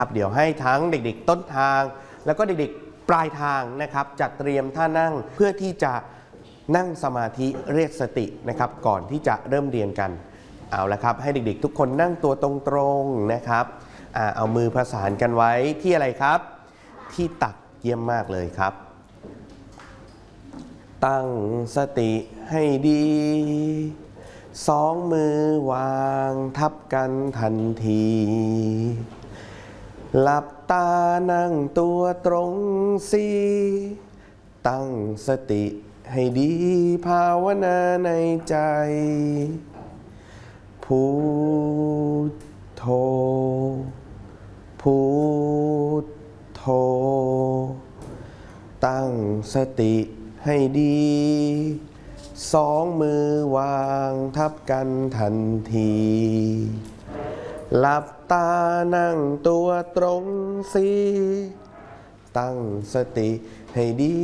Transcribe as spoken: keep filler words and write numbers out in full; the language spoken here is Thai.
เดี๋ยวให้ทั้งเด็กๆต้นทางแล้วก็เด็กๆปลายทางนะครับจัดเตรียมท่านั่งเพื่อที่จะนั่งสมาธิเรียกสตินะครับก่อนที่จะเริ่มเรียนกันเอาละครับให้เด็กๆทุกคนนั่งตัวตรงๆนะครับอ่าเอามือประสานกันไว้ที่อะไรครับที่ตักเยี่ยมมากเลยครับตั้งสติให้ดีสองมือวางทับกันทันทีหลับตานั่งตัวตรงสิตั้งสติให้ดีภาวนาในใจพุทโธพุทโธตั้งสติให้ดีสองมือวางทับกันทันทีหลับตานั่งตัวตรงสิตั้งสติให้ดี